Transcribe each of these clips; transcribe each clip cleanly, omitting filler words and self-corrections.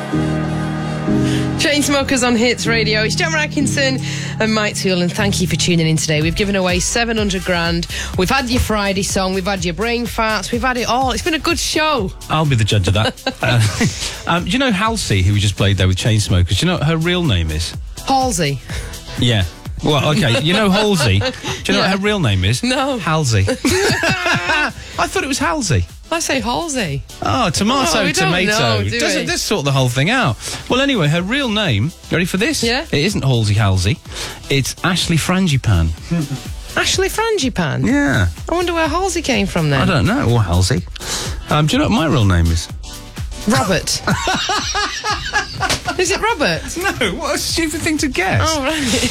Chainsmokers on Hits Radio. It's Gemma Atkinson and Mike Toole, and thank you for tuning in today. We've given away 700 grand. We've had your Friday song, we've had your brain farts, we've had it all. It's been a good show. I'll be the judge of that. Do you know Halsey, who we just played there with Chainsmokers? Do you know what her real name is? Halsey. Yeah. Well, okay, you know Halsey. Do you know what her real name is? No. Halsey. I thought it was Halsey. I say Halsey. Oh, tomato. We don't know, do we? Doesn't sort the whole thing out. Well, anyway, her real name, ready for this? Yeah. It isn't Halsey. It's Ashley Frangipan. Ashley Frangipan? Yeah. I wonder where Halsey came from then. I don't know, or Halsey. Do you know what my real name is? Robert. Is it Robert? No, what a stupid thing to guess. Oh,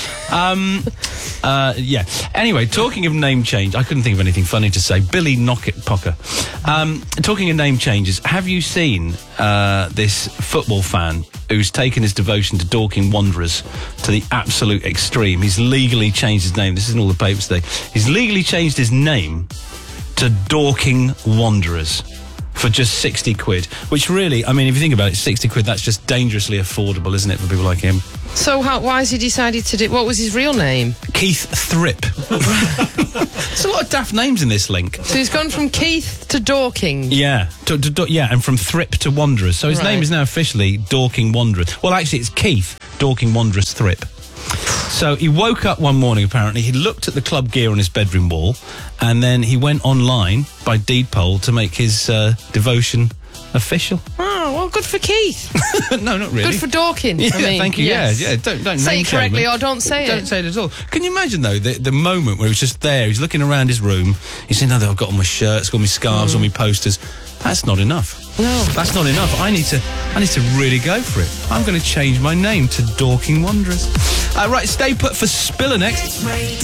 right. Yeah. Anyway, talking of name change, I couldn't think of anything funny to say. Billy Pocker. Talking of name changes, have you seen this football fan who's taken his devotion to Dorking Wanderers to the absolute extreme? He's legally changed his name. This is in all the papers today. He's legally changed his name to Dorking Wanderers for just 60 quid, which really, I mean, if you think about it, 60 quid, that's just dangerously affordable, isn't it, for people like him? So why has he decided to do... What was his real name? Keith Thrip. There's a lot of daft names in this link. So he's gone from Keith to Dorking. Yeah, yeah, and from Thrip to Wanderers. So his name is now officially Dorking Wanderers. Well, actually, it's Keith Dorking Wanderers Thrip. So he woke up one morning, apparently, he looked at the club gear on his bedroom wall, and then he went online by deed poll to make his devotion official. Oh, well, good for Keith. No, not really. Good for Dorking. Yeah, I mean, thank you. Yes. Yeah. Don't say name it correctly shame or don't say it. Don't say it at all. Can you imagine, though, the moment where he was just there, he's looking around his room, he's saying, I've got all my shirts, got my scarves, all my posters. That's not enough. No. That's not enough. I need to really go for it. I'm going to change my name to Dorking Wanderers. Right, stay put for Spiller next.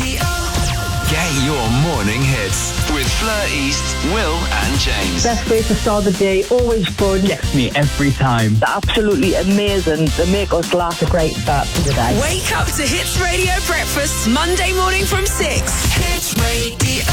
Get your morning hits with Fleur East, Will and James. Best way to start the day, always fun. Gets me every time. They're absolutely amazing. They make us laugh. A great start to the day. Wake up to Hits Radio Breakfast, Monday morning from 6. Hits Radio.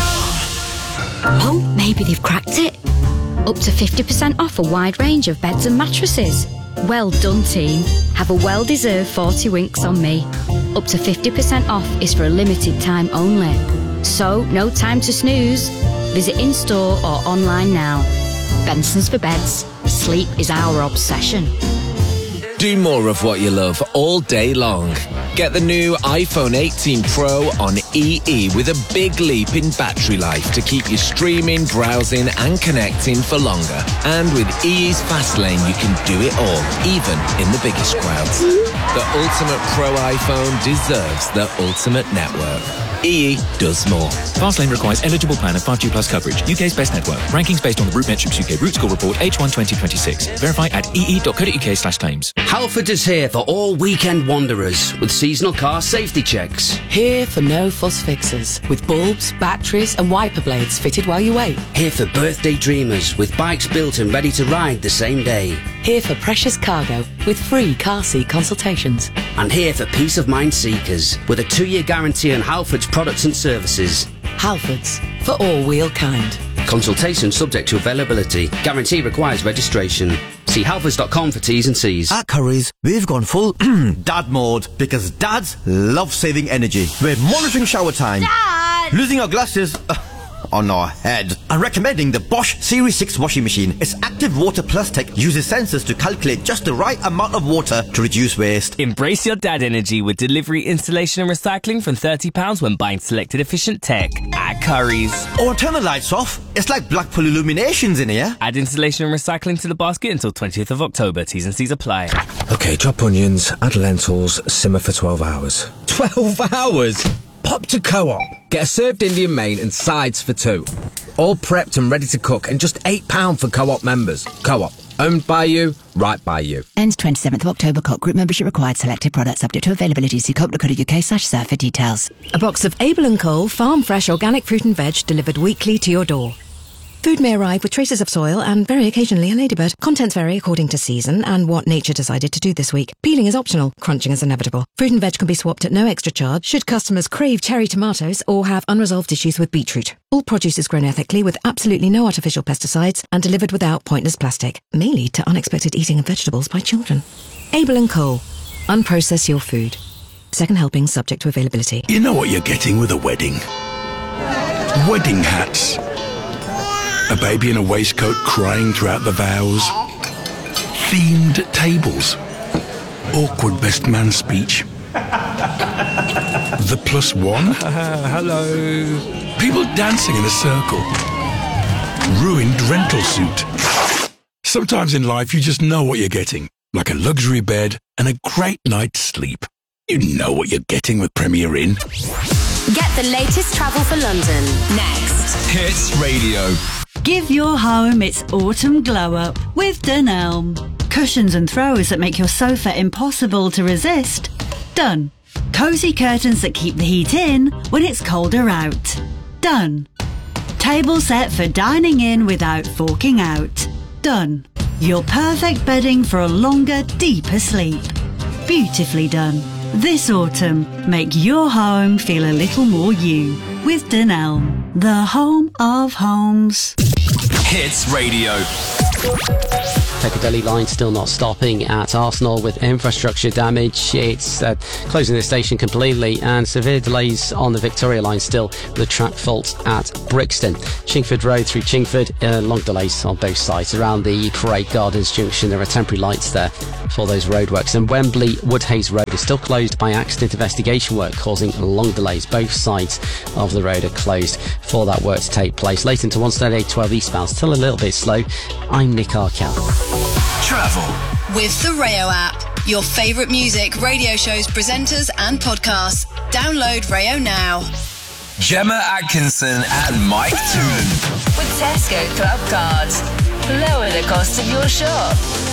Oh, maybe they've cracked it. Up to 50% off a wide range of beds and mattresses. Well done, team. Have a well-deserved 40 winks on me. Up to 50% off is for a limited time only. So, no time to snooze. Visit in-store or online now. Benson's for beds. Sleep is our obsession. Do more of what you love all day long. Get the new iPhone 18 Pro on EE with a big leap in battery life to keep you streaming, browsing and connecting for longer. And with EE's Fast Lane, you can do it all, even in the biggest crowds. The ultimate Pro iPhone deserves the ultimate network. EE does more. Fastlane requires eligible plan and 5G plus coverage. UK's best network. Rankings based on the Root Metrics UK Root Score Report H1 2026. Verify at ee.co.uk/claims. Halford is here for all weekend wanderers with seasonal car safety checks. Here for no fuss fixes with bulbs, batteries and wiper blades fitted while you wait. Here for birthday dreamers with bikes built and ready to ride the same day. Here for precious cargo with free car seat consultations. And here for peace of mind seekers with a 2-year guarantee on Halford's products and services. Halfords, for all wheel kind. Consultation subject to availability. Guarantee requires registration. See halfords.com for T's and C's. At Currys, we've gone full dad mode because dads love saving energy. We're monitoring shower time, Dad! losing our glasses on our head, and recommending the Bosch Series 6 washing machine. Its active water plus tech uses sensors to calculate just the right amount of water to reduce waste. Embrace your dad energy with delivery, installation and recycling from £30 when buying selected efficient tech at Currys. Or turn the lights off. It's like Blackpool Illuminations in here. Add installation and recycling to the basket until 20th of October. T's and C's apply. Okay, chop onions, add lentils, simmer for 12 hours. 12 hours? Pop to Co-op. Get a served Indian main and sides for 2. All prepped and ready to cook and just £8 for Co-op members. Co-op. Owned by you, right by you. Ends 27th of October. Co-op group membership required. Selected products subject to availability. See co.co.uk/surf for details. A box of Abel & Co. farm fresh organic fruit and veg delivered weekly to your door. Food may arrive with traces of soil and very occasionally a ladybird. Contents vary according to season and what nature decided to do this week. Peeling is optional. Crunching is inevitable. Fruit and veg can be swapped at no extra charge should customers crave cherry tomatoes or have unresolved issues with beetroot. All produce is grown ethically with absolutely no artificial pesticides and delivered without pointless plastic. May lead to unexpected eating of vegetables by children. Abel & Cole. Unprocess your food. Second helping subject to availability. You know what you're getting with a wedding. Wedding hats. A baby in a waistcoat crying throughout the vows. Themed tables. Awkward best man speech. The plus one. Hello. People dancing in a circle. Ruined rental suit. Sometimes in life you just know what you're getting. Like a luxury bed and a great night's sleep. You know what you're getting with Premier Inn. Get the latest travel for London next. Hits Radio. Give your home its autumn glow up with Dunelm. Cushions and throws that make your sofa impossible to resist. Done. Cosy curtains that keep the heat in when it's colder out. Done. Table set for dining in without forking out. Done. Your perfect bedding for a longer, deeper sleep. Beautifully done. This autumn, make your home feel a little more you with Dunelm, the home of homes. Hits Radio. Piccadilly line still not stopping at Arsenal with infrastructure damage. It's closing the station completely, and severe delays on the Victoria line still with a track fault at Brixton. Chingford Road through Chingford, long delays on both sides. Around the Parade Gardens junction, there are temporary lights there for those roadworks. And Wembley Woodhays Road is still closed by accident investigation work, causing long delays. Both sides of the road are closed for that work to take place. Leighton to Wanstead A12 eastbound, still a little bit slow. I'm Nick Arkell. Travel with the Rayo app. Your favourite music, radio shows, presenters and podcasts. Download Rayo now. Gemma Atkinson and Mike Toolan. With Tesco Club Cards. Lower the cost of your shop.